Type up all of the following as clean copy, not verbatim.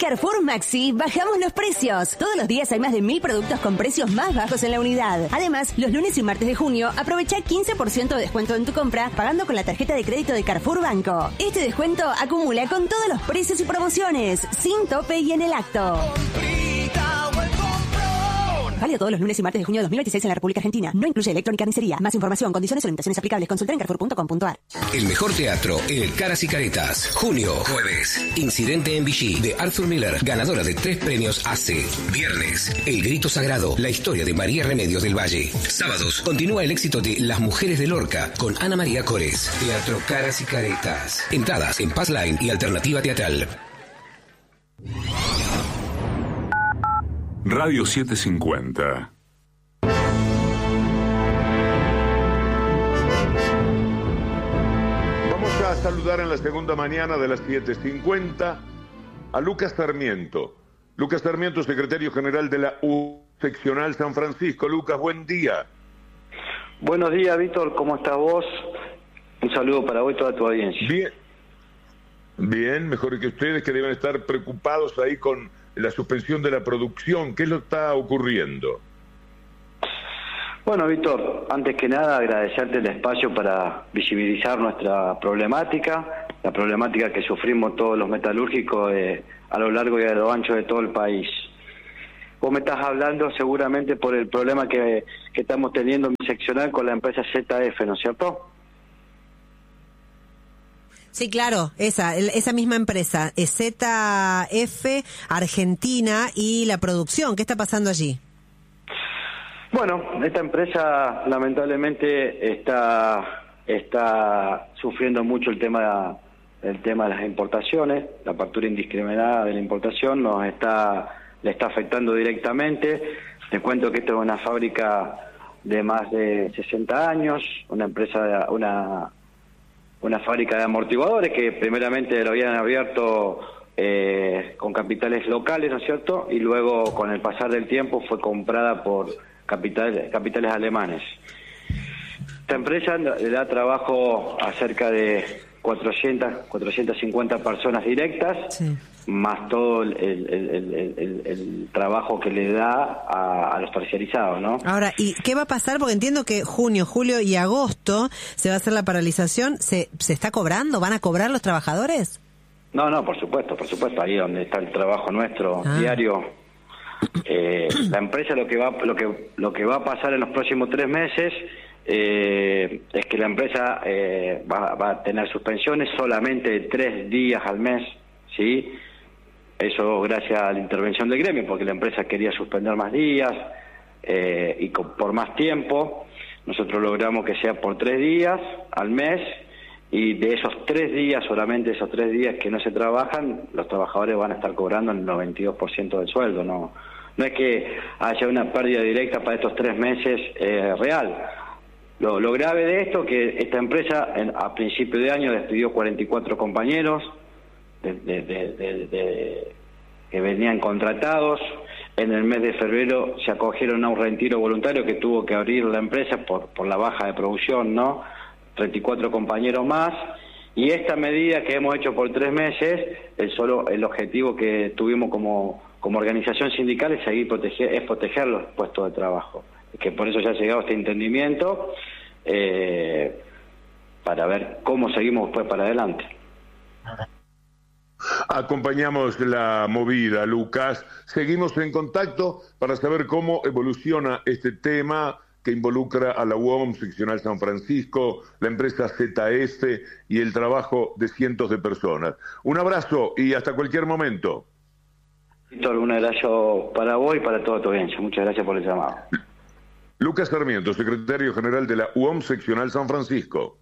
Carrefour Maxi bajamos los precios. Todos los días hay más de 1000 productos con precios más bajos en la unidad. Además, los lunes y martes de junio aprovecha 15% de descuento en tu compra pagando con la tarjeta de crédito de Carrefour Banco. Este descuento acumula con todos los precios y promociones, sin tope y en el acto. Válido todos los lunes y martes de junio de 2026 en la República Argentina. No incluye electrónica ni carnicería. Más información, condiciones o limitaciones aplicables. Consulta en carrefour.com.ar. El mejor teatro en el Caras y Caretas. Junio, jueves. Incidente en Vichy de Arthur Miller, ganadora de 3 premios AC. Viernes, El Grito Sagrado, la historia de María Remedios del Valle. Sábados, continúa el éxito de Las Mujeres de Lorca con Ana María Cores. Teatro Caras y Caretas. Entradas en Passline y Alternativa Teatral. Radio 750. Vamos a saludar en la segunda mañana de las 7:50 a Lucas Sarmiento. Lucas Sarmiento, secretario general de la U Seccional San Francisco. Lucas, buen día. Buenos días, Víctor, ¿cómo estás vos? Un saludo para vos y toda tu audiencia. Bien, mejor que ustedes, que deben estar preocupados ahí con la suspensión de la producción. ¿Qué es lo que está ocurriendo? Bueno, Víctor, antes que nada agradecerte el espacio para visibilizar nuestra problemática, la problemática que sufrimos todos los metalúrgicos a lo largo y a lo ancho de todo el país. Vos me estás hablando seguramente por el problema que estamos teniendo en mi seccional con la empresa ZF, ¿no es cierto? Sí, claro, esa misma empresa, ZF Argentina y la producción. ¿Qué está pasando allí? Bueno, esta empresa lamentablemente está sufriendo mucho el tema de las importaciones, la apertura indiscriminada de la importación le está afectando directamente. Te cuento que esto es una fábrica de más de 60 años, una fábrica de amortiguadores que primeramente lo habían abierto con capitales locales, ¿no es cierto? Y luego, con el pasar del tiempo, fue comprada por capitales alemanes. Esta empresa le da trabajo a cerca de 450 personas directas, sí, más todo el trabajo que le da a los terciarizados, ¿no? Ahora, ¿y qué va a pasar? Porque entiendo que junio, julio y agosto se va a hacer la paralización. ¿Se está cobrando? ¿Van a cobrar los trabajadores? No, por supuesto, ahí donde está el trabajo nuestro diario. La empresa lo que va a pasar en los próximos 3 meses es que la empresa va a tener suspensiones solamente de 3 días al mes, ¿sí? Eso gracias a la intervención del gremio, porque la empresa quería suspender más días y por más tiempo. Nosotros logramos que sea por 3 días al mes, y de esos 3 días, solamente esos 3 días que no se trabajan, los trabajadores van a estar cobrando el 92% del sueldo. No es que haya una pérdida directa para estos 3 meses real. Lo grave de esto es que esta empresa a principio de año despidió 44 compañeros que venían contratados. En el mes de febrero se acogieron a un retiro voluntario que tuvo que abrir la empresa por la baja de producción, ¿no? 34 compañeros más. Y esta medida que hemos hecho por 3 meses, el objetivo que tuvimos como organización sindical es proteger los puestos de trabajo. Que por eso ya ha llegado a este entendimiento, para ver cómo seguimos después para adelante. Acompañamos la movida, Lucas. Seguimos en contacto para saber cómo evoluciona este tema que involucra a la UOM Seccional San Francisco, la empresa ZF y el trabajo de cientos de personas. Un abrazo y hasta cualquier momento. Víctor, un abrazo para vos y para toda tu audiencia. Muchas gracias por el llamado. Lucas Sarmiento, secretario general de la UOM Seccional San Francisco.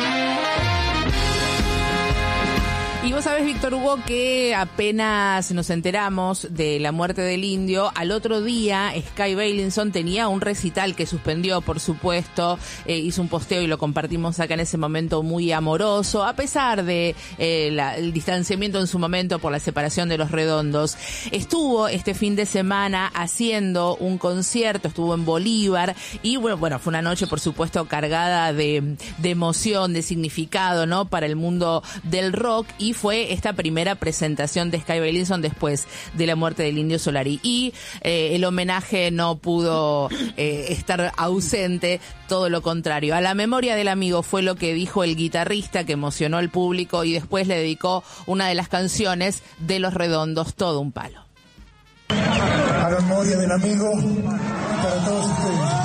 Y vos sabés, Víctor Hugo, que apenas nos enteramos de la muerte del indio, al otro día Sky Bailinson tenía un recital que suspendió, por supuesto, hizo un posteo y lo compartimos acá en ese momento muy amoroso, a pesar de el distanciamiento en su momento por la separación de Los Redondos. Estuvo este fin de semana haciendo un concierto, estuvo en Bolívar y bueno, fue una noche, por supuesto, cargada de emoción, de significado, ¿no?, para el mundo del rock, y así fue esta primera presentación de Sky Bailinson después de la muerte del Indio Solari. Y el homenaje no pudo estar ausente, todo lo contrario. A la memoria del amigo fue lo que dijo el guitarrista, que emocionó al público y después le dedicó una de las canciones de Los Redondos, Todo un palo. A la memoria del amigo, para todos ustedes.